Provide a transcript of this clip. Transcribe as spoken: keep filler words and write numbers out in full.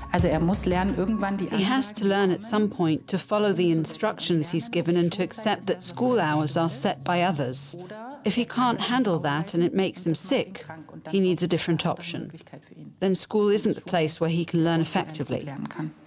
Also er muss lernen, irgendwann die He has to learn at some point to follow the instructions he's given and to accept that school hours are set by others. If he can't handle that and it makes him sick, he needs a different option. Then school isn't the place where he can learn effectively.